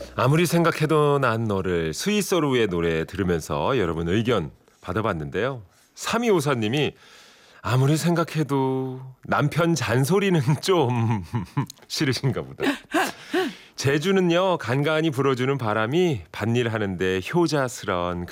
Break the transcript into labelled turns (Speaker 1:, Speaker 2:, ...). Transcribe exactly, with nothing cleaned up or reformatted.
Speaker 1: 아무리 생각해도 난 너를 스위스어루의 노래 들으면서 여러분 의견 받아봤는데요. 삼이오사님이 아무리 생각해도 남편 잔소리는 좀 싫으신가 보다. 제주는요 간간히 불어주는 바람이 밭일 하는데 효자스런